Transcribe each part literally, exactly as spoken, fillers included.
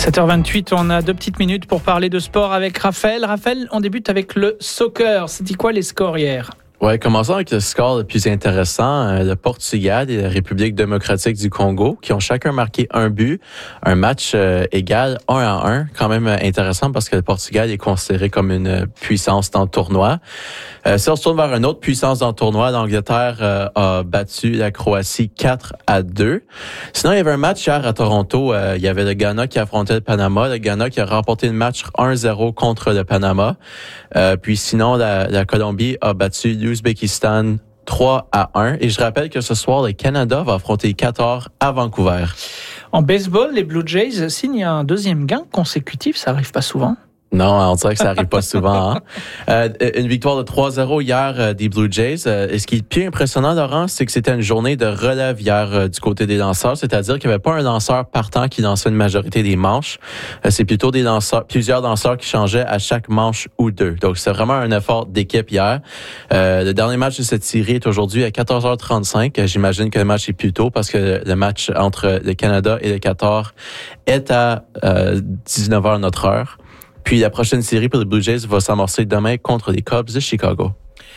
sept heures vingt-huit, on a deux petites minutes pour parler de sport avec Raphaël. Raphaël, on débute avec le soccer. C'était quoi les scores hier ? Ouais, commençons avec le score le plus intéressant. Le Portugal et la République démocratique du Congo qui ont chacun marqué un but. Un match euh, égal un à un. Quand même intéressant parce que le Portugal est considéré comme une puissance dans le tournoi. Euh, si on se tourne vers une autre puissance dans le tournoi, l'Angleterre euh, a battu la Croatie quatre à deux. Sinon, il y avait un match hier à Toronto. Euh, il y avait le Ghana qui affrontait le Panama. Le Ghana qui a remporté le match un zéro contre le Panama. Euh, puis sinon, la, la Colombie a battu l'Ouzbékistan trois à un. Et je rappelle que ce soir, le Canada va affronter Qatar à Vancouver. En baseball, les Blue Jays signent un deuxième gain consécutif. Ça arrive pas souvent. Non, on dirait que ça arrive pas souvent. Hein? Euh, une victoire de trois zéro hier euh, des Blue Jays. Euh, et ce qui est plus impressionnant, Laurent, c'est que c'était une journée de relève hier euh, du côté des lanceurs, c'est-à-dire qu'il n'y avait pas un lanceur partant qui lançait une majorité des manches. Euh, c'est plutôt des lanceurs, plusieurs lanceurs qui changeaient à chaque manche ou deux. Donc, c'est vraiment un effort d'équipe hier. Euh, le dernier match de cette série est aujourd'hui à quatorze heures trente-cinq. J'imagine que le match est plus tôt parce que le match entre le Canada et le Qatar est à euh, dix-neuf heures notre heure. Puis la prochaine série pour les Blue Jays va s'amorcer demain contre les Cubs de Chicago.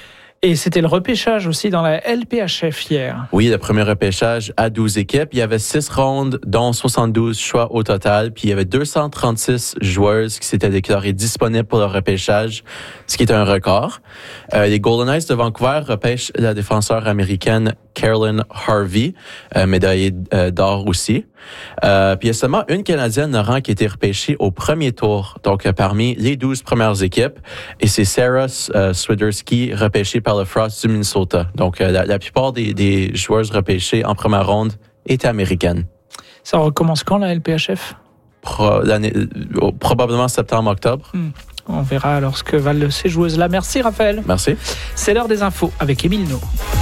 Et c'était le repêchage aussi dans la L P H F hier. Oui, le premier repêchage à douze équipes. Il y avait six rondes, dont soixante-douze choix au total. Puis il y avait deux cent trente-six joueuses qui s'étaient déclarées disponibles pour le repêchage, ce qui est un record. Euh, les Golden Knights de Vancouver repêchent la défenseur américaine Carolyn Harvey, euh, médaillée euh, d'or aussi. Euh, puis il y a seulement une Canadienne, Laurent, qui a été repêchée au premier tour, donc euh, parmi les douze premières équipes. Et c'est Sarah euh, Swiderski, repêchée par le Frost du Minnesota. Donc euh, la, la plupart des, des joueuses repêchées en première ronde étaient américaines. Ça recommence quand la L P H F ? Pro, l'année, euh, probablement septembre-octobre. Hmm. On verra alors ce que valent ces joueuses-là. Merci Raphaël. Merci. C'est l'heure des infos avec Émile No.